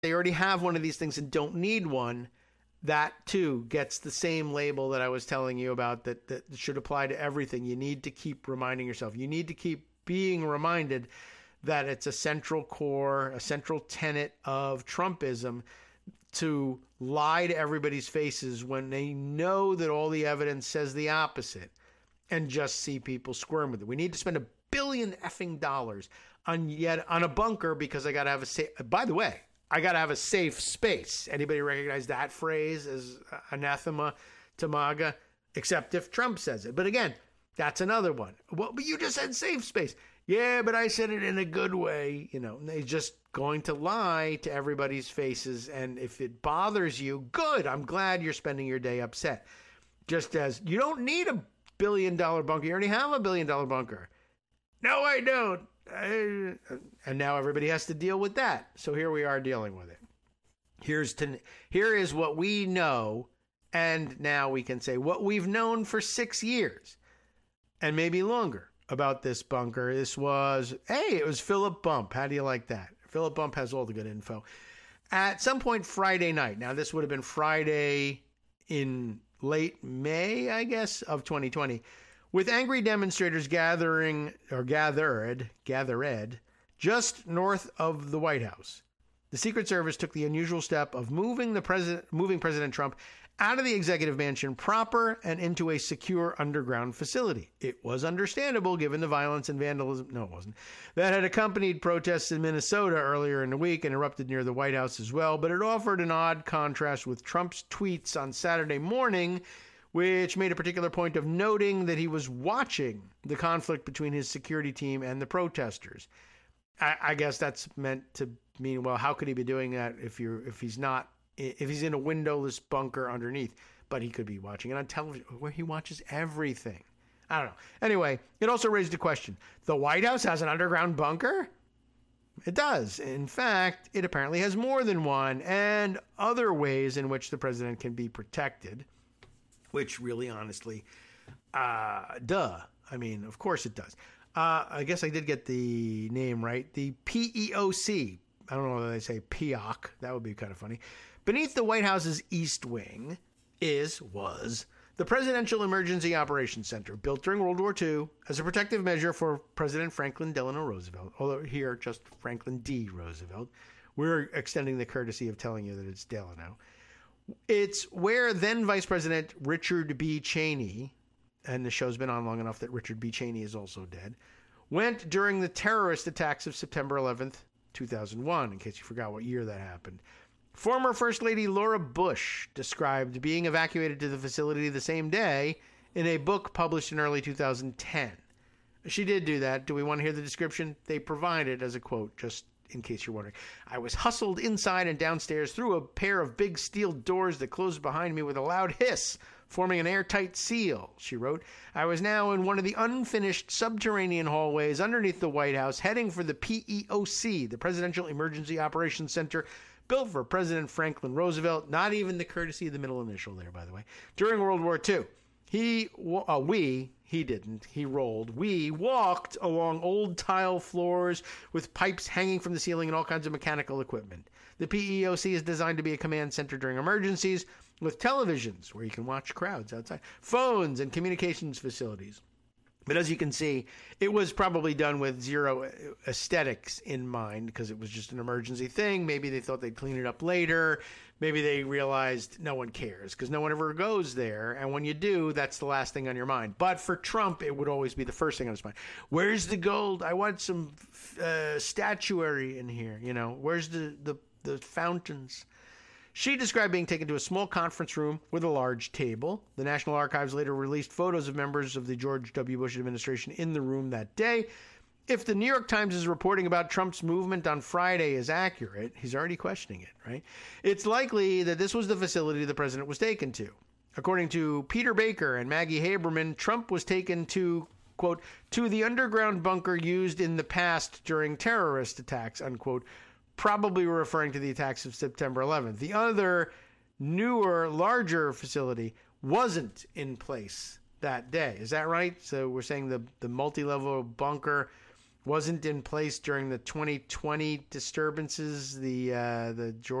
they already have one of these things and don't need one, that too gets the same label that I was telling you about that should apply to everything. You need to keep reminding yourself. You need to keep being reminded that it's a central core, a central tenet of Trumpism to lie to everybody's faces when they know that all the evidence says the opposite, and just see people squirm with it. We need to spend $1 billion on a bunker because I got to have a safe. By the way, I got to have a safe space. Anybody recognize that phrase as anathema to MAGA? Except if Trump says it. But again, that's another one. Well, but you just said safe space. Yeah, but I said it in a good way. You know, they're just going to lie to everybody's faces. And if it bothers you, good. I'm glad you're spending your day upset. Just as you don't need $1 billion bunker. You already have $1 billion bunker. No, I don't. And now everybody has to deal with that. So here we are dealing with it. Here is what we know. And now we can say what we've known for 6 years and maybe longer about this bunker. It was Philip Bump. How do you like that? Philip Bump has all the good info. At some point Friday night, now this would have been Friday in late May, I guess, of 2020, with angry demonstrators gathered just north of the White House. The Secret Service took the unusual step of moving President Trump out of the executive mansion proper and into a secure underground facility. It was understandable given the violence and vandalism, no, it wasn't, that had accompanied protests in Minnesota earlier in the week and erupted near the White House as well, but it offered an odd contrast with Trump's tweets on Saturday morning, which made a particular point of noting that he was watching the conflict between his security team and the protesters. I guess that's meant to mean, well, how could he be doing that if he's in a windowless bunker underneath? But he could be watching it on television where he watches everything. I don't know. Anyway, it also raised a question. The White House has an underground bunker? It does. In fact, it apparently has more than one, and other ways in which the president can be protected, which really, honestly, duh. I mean, of course it does. I guess I did get the name right. The PEOC. I don't know whether they say PEOC. That would be kind of funny. Beneath the White House's East Wing was the Presidential Emergency Operations Center, built during World War II as a protective measure for President Franklin Delano Roosevelt. Although here, just Franklin D. Roosevelt. We're extending the courtesy of telling you that it's Delano. It's where then Vice President Richard B. Cheney, and the show's been on long enough that Richard B. Cheney is also dead, went during the terrorist attacks of September 11th, 2001, in case you forgot what year that happened. Former First Lady Laura Bush described being evacuated to the facility the same day in a book published in early 2010. She did do that. Do we want to hear the description? They provide it as a quote, just in case you're wondering. I was hustled inside and downstairs through a pair of big steel doors that closed behind me with a loud hiss, forming an airtight seal, she wrote. I was now in one of the unfinished subterranean hallways underneath the White House, heading for the PEOC, the Presidential Emergency Operations Center, built for President Franklin Roosevelt. Not even the courtesy of the middle initial there, by the way. During World War II, he didn't. He rolled. We walked along old tile floors with pipes hanging from the ceiling and all kinds of mechanical equipment. The PEOC is designed to be a command center during emergencies, with televisions where you can watch crowds outside, phones, and communications facilities. But as you can see, it was probably done with zero aesthetics in mind because it was just an emergency thing. Maybe they thought they'd clean it up later. Maybe they realized no one cares because no one ever goes there. And when you do, that's the last thing on your mind. But for Trump, it would always be the first thing on his mind. Where's the gold? I want some statuary in here. You know, where's the fountains? She described being taken to a small conference room with a large table. The National Archives later released photos of members of the George W. Bush administration in the room that day. If the New York Times is reporting about Trump's movement on Friday is accurate, he's already questioning it, right? It's likely that this was the facility the president was taken to. According to Peter Baker and Maggie Haberman, Trump was taken to, quote, to the underground bunker used in the past during terrorist attacks, unquote, probably referring to the attacks of September 11th. The other, newer, larger facility wasn't in place that day. Is that right? So we're saying the multi-level bunker wasn't in place during the 2020 disturbances, the George